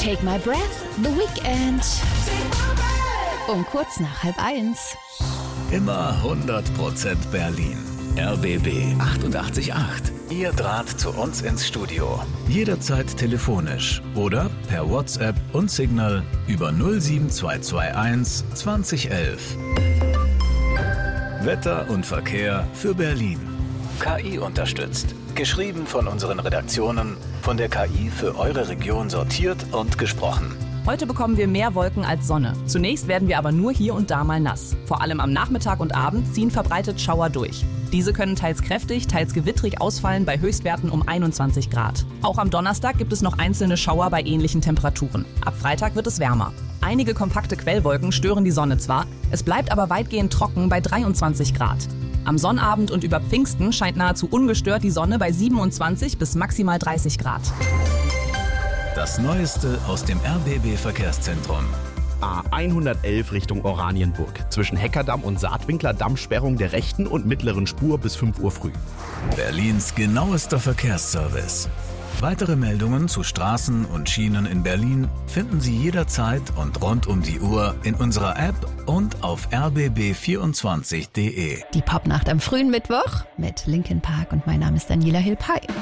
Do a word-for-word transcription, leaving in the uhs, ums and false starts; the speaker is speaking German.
Take My Breath, The Weeknd. Um kurz nach halb eins. Immer hundert Prozent Berlin. R B B achtundachtzig Komma acht. Ihr Draht zu uns ins Studio. Jederzeit telefonisch oder per WhatsApp und Signal über null sieben zwei zwei eins zwanzig elf. Wetter und Verkehr für Berlin. K I unterstützt. Geschrieben von unseren Redaktionen, von der K I für eure Region sortiert und gesprochen. Heute bekommen wir mehr Wolken als Sonne. Zunächst werden wir aber nur hier und da mal nass. Vor allem am Nachmittag und Abend ziehen verbreitet Schauer durch. Diese können teils kräftig, teils gewittrig ausfallen bei Höchstwerten um einundzwanzig Grad. Auch am Donnerstag gibt es noch einzelne Schauer bei ähnlichen Temperaturen. Ab Freitag wird es wärmer. Einige kompakte Quellwolken stören die Sonne zwar, es bleibt aber weitgehend trocken bei dreiundzwanzig Grad. Am Sonnabend und über Pfingsten scheint nahezu ungestört die Sonne bei siebenundzwanzig bis maximal dreißig Grad. Das Neueste aus dem R B B-Verkehrszentrum. A hundertelf Richtung Oranienburg. Zwischen Heckerdamm und Saatwinkler Dammsperrung der rechten und mittleren Spur bis fünf Uhr früh. Berlins genauester Verkehrsservice. Weitere Meldungen zu Straßen und Schienen in Berlin finden Sie jederzeit und rund um die Uhr in unserer App und auf r b b vierundzwanzig punkt d e. Die Popnacht am frühen Mittwoch mit Linkin Park und mein Name ist Daniela Hilpay.